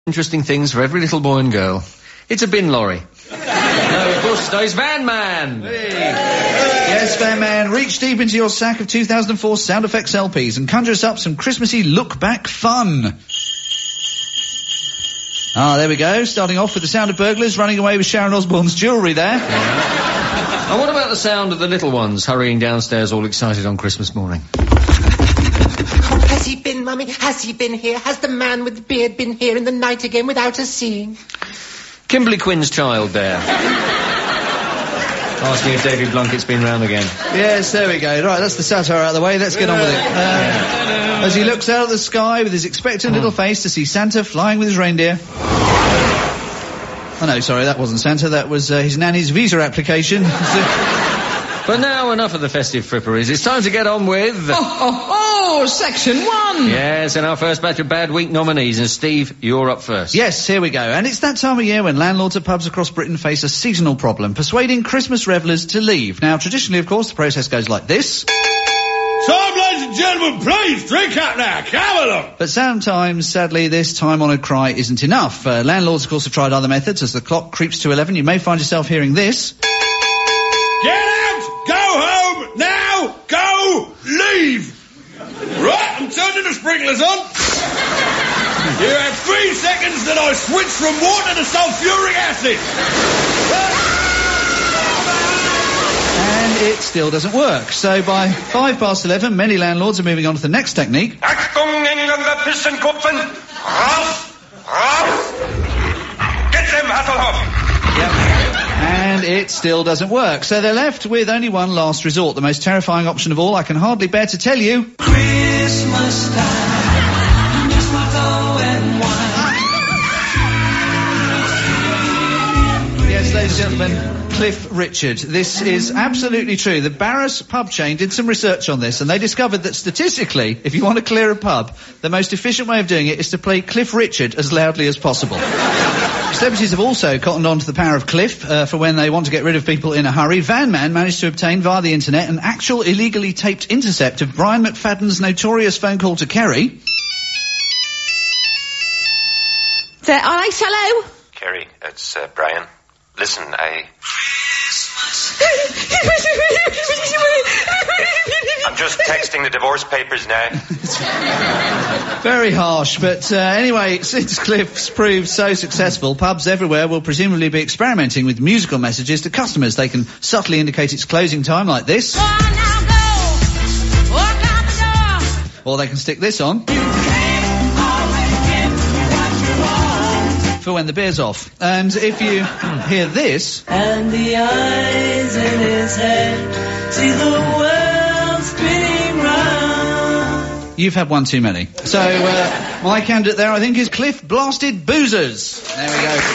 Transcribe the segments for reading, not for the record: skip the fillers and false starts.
interesting things for every little boy and girl. It's a bin lorry. No, of course, today's Van Man. Hey. Yes, Van Man, reach deep into your sack of 2004 sound effects LPs and conjure us up some Christmassy look-back fun. Ah, there we go. Starting off with the sound of burglars running away with Sharon Osbourne's jewellery there. Yeah. And what about the sound of the little ones hurrying downstairs all excited on Christmas morning? Oh, has he been, Mummy? Has he been here? Has the man with the beard been here in the night again without us seeing? Kimberly Quinn's child there. Asking if David Blunkett's been round again. Yes, there we go. Right, that's the satire out of the way. Let's get on with it. As he looks out at the sky with his expectant little face to see Santa flying with his reindeer. Oh, no, sorry, that wasn't Santa. That was his nanny's visa application. But now, enough of the festive fripperies. It's time to get on with... Section 1! Yes, and our first batch of Bad Week nominees. And Steve, you're up first. Yes, here we go. And it's that time of year when landlords at pubs across Britain face a seasonal problem, persuading Christmas revellers to leave. Now, traditionally, of course, the process goes like this. So, ladies and gentlemen, please, drink up now. Come along. But sometimes, sadly, this time-honoured cry isn't enough. Landlords, of course, have tried other methods. As the clock creeps to 11, you may find yourself hearing this. Get out! Go home! Now! Go! Leave! Right, I'm turning the sprinklers on. You have 3 seconds that I switch from water to sulphuric acid. And it still doesn't work. So by 11, many landlords are moving on to the next technique. Achtung, Engländer, Pissenkopfen. Raus! Raus! Get them, Hasselhoff. Yep. And it still doesn't work. So they're left with only one last resort, the most terrifying option of all. I can hardly bear to tell you. Christmas time, mistletoe and wine. Yes, ladies and gentlemen, Cliff Richard. This is absolutely true. The Barras pub chain did some research on this, and they discovered that statistically, if you want to clear a pub, the most efficient way of doing it is to play Cliff Richard as loudly as possible. Celebrities have also cottoned on to the power of Cliff for when they want to get rid of people in a hurry. Van Man managed to obtain via the internet an actual illegally taped intercept of Brian McFadden's notorious phone call to Kerry. Alex, hello? Kerry, it's Brian. Listen, I'm just texting the divorce papers now. Very harsh, but anyway, since Cliff's proved so successful, pubs everywhere will presumably be experimenting with musical messages to customers. They can subtly indicate its closing time like this. Go on now, go! Walk out the door! Or they can stick this on. For when the beer's off. And if you hear this... And the eyes in his head see the world spinning round. You've had one too many. So, my candidate there, I think, is Cliff Blasted Boozers. There we go.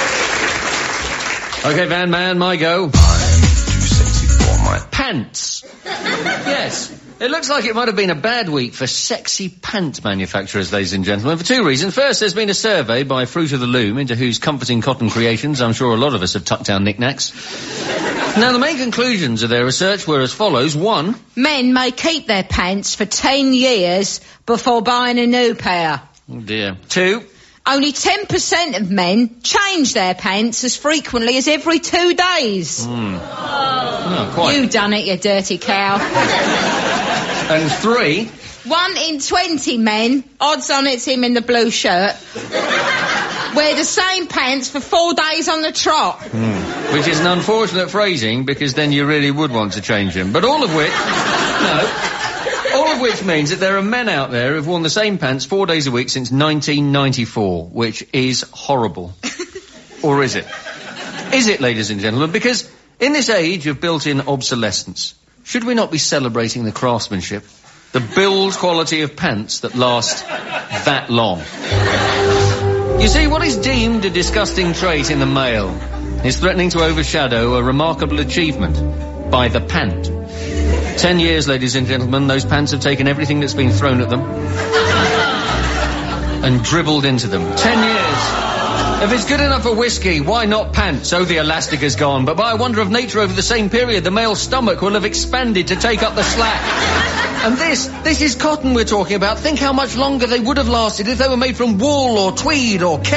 OK, Van Man, my go. I'm too sexy for my pants. Yes. It looks like it might have been a bad week for sexy pant manufacturers, ladies and gentlemen, for 2 reasons. First, there's been a survey by Fruit of the Loom, into whose comforting cotton creations I'm sure a lot of us have tucked our knickknacks. Now, the main conclusions of their research were as follows. 1. Men may keep their pants for 10 years before buying a new pair. Oh, dear. 2. Only 10% of men change their pants as frequently as every 2 days. Oh, quite. You done it, you dirty cow. And 3. 1 in 20 men, odds on it's him in the blue shirt, wear the same pants for 4 days on the trot. Which is an unfortunate phrasing, because then you really would want to change them. But all of which... All of which means that there are men out there who've worn the same pants 4 days a week since 1994, which is horrible. Or is it? Is it, ladies and gentlemen? Because in this age of built-in obsolescence, should we not be celebrating the craftsmanship, the build quality of pants that last that long? You see, what is deemed a disgusting trait in the male is threatening to overshadow a remarkable achievement by the pant. 10 years, ladies and gentlemen, those pants have taken everything that's been thrown at them and dribbled into them. 10 years. If it's good enough for whiskey, why not pants? Oh, the elastic has gone. But by a wonder of nature, over the same period, the male stomach will have expanded to take up the slack. And this is cotton we're talking about. Think how much longer they would have lasted if they were made from wool or tweed or